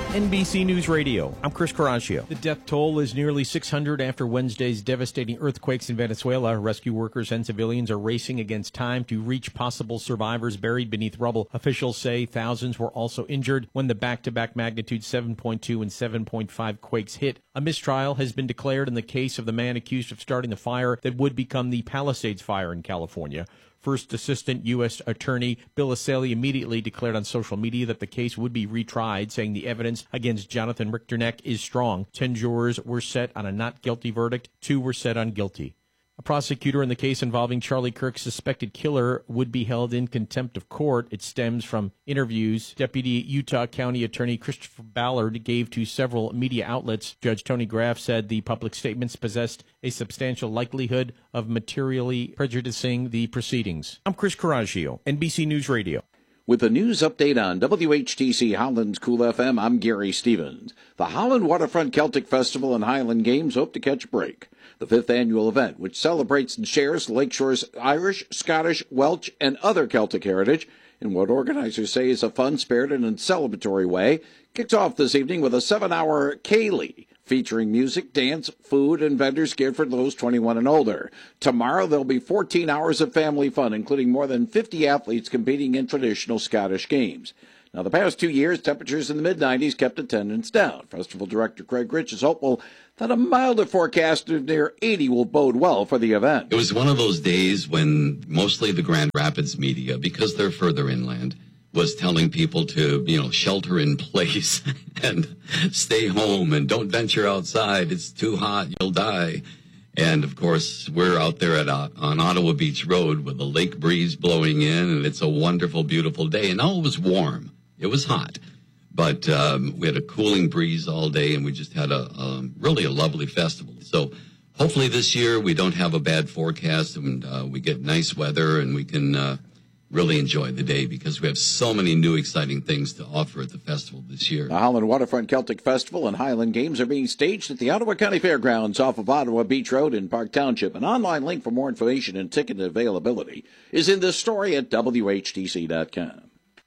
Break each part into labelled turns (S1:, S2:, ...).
S1: NBC News Radio. I'm Chris Caraccio. The death toll is nearly 600 after Wednesday's devastating earthquakes in Venezuela. Rescue workers and civilians are racing against time to reach possible survivors buried beneath rubble. Officials say thousands were also injured when the back-to-back magnitude 7.2 and 7.5 quakes hit. A mistrial has been declared in the case of the man accused of starting the fire that would become the Palisades Fire in California. First Assistant U.S. Attorney Bill Esseli immediately declared on social media that the case would be retried, saying the evidence against Jonathan Richterneck is strong. 10 jurors were set on a not guilty verdict. 2 were set on guilty. A prosecutor in the case involving Charlie Kirk's suspected killer would be held in contempt of court. It stems from interviews Deputy Utah County Attorney Christopher Ballard gave to several media outlets. Judge Tony Graff said the public statements possessed a substantial likelihood of materially prejudicing the proceedings. I'm Chris Caraccio, NBC News Radio.
S2: With a news update on WHTC Holland's Cool FM, I'm Gary Stevens. The Holland Waterfront Celtic Festival and Highland Games hope to catch a break. The 5th annual event, which celebrates and shares Lakeshore's Irish, Scottish, Welsh, and other Celtic heritage in what organizers say is a fun, spirited, and celebratory way, kicks off this evening with a 7-hour Ceilidh, featuring music, dance, food, and vendors geared for those 21 and older. Tomorrow, there'll be 14 hours of family fun, including more than 50 athletes competing in traditional Scottish games. Now, the past 2 years, temperatures in the mid-90s kept attendance down. Festival Director Craig Rich is hopeful that a milder forecast of near 80 will bode well for the event.
S3: It was one of those days when mostly the Grand Rapids media, because they're further inland, was telling people to, shelter in place and stay home and don't venture outside. It's too hot, you'll die. And, of course, we're out there on Ottawa Beach Road with a lake breeze blowing in, and it's a wonderful, beautiful day. And it was warm. It was hot. But we had a cooling breeze all day, and we just had really a lovely festival. So hopefully this year we don't have a bad forecast, and we get nice weather, and we can really enjoy the day because we have so many new exciting things to offer at the festival this year.
S2: The Holland Waterfront Celtic Festival and Highland Games are being staged at the Ottawa County Fairgrounds off of Ottawa Beach Road in Park Township. An online link for more information and ticket availability is in this story at WHTC.com.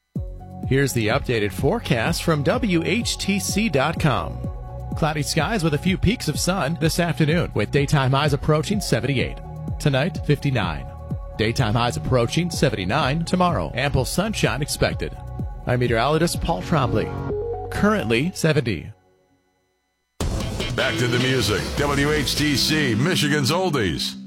S4: Here's the updated forecast from WHTC.com. Cloudy skies with a few peaks of sun this afternoon, with daytime highs approaching 78. Tonight, 59. Daytime highs approaching 79 tomorrow. Ample sunshine expected. I'm meteorologist Paul Trombley. Currently 70.
S5: Back to the music. WHTC, Michigan's Oldies.